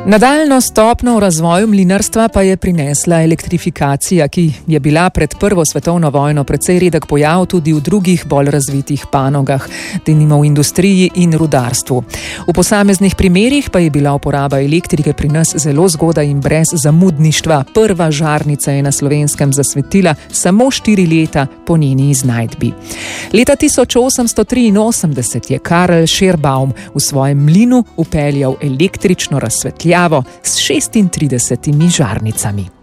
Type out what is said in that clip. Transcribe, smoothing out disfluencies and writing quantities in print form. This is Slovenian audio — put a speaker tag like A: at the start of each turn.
A: Nadaljnjo stopnjo v razvoju mlinarstva pa je prinesla elektrifikacija, ki je bila pred Prvo svetovno vojno precej redek pojav tudi v drugih bolj razvitih panogah, denimo v industriji in rudarstvu. V posameznih primerih pa je bila uporaba elektrike pri nas zelo zgodaj in brez zamudništva. Prva žarnica je na Slovenskem zasvetila samo 4 leta po njeni iznajdbi. Leta 1883 je Karl Scherbaum v svojem mlinu vpeljal električno razsvetljavo s 36 žarnicami.